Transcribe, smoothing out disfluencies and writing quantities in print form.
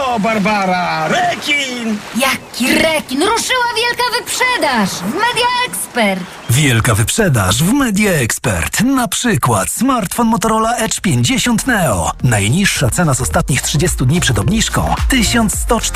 O, Barbara! Rekin! Jaki rekin? Ruszyła wielka wyprzedaż w Media Expert. Wielka wyprzedaż w Media Expert. Na przykład smartfon Motorola Edge 50 Neo. Najniższa cena z ostatnich 30 dni przed obniżką 1140